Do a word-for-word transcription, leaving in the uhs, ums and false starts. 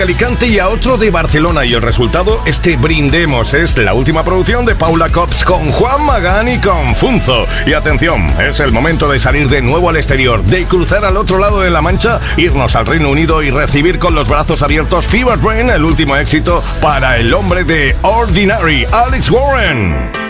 Alicante y a otro de Barcelona, y el resultado, este Brindemos, es la última producción de Paula Cops con Juan Magán y con Funzo. Y atención, es el momento de salir de nuevo al exterior, de cruzar al otro lado de la Mancha, irnos al Reino Unido y recibir con los brazos abiertos Fever Train, el último éxito para el hombre de Ordinary, Alex Warren.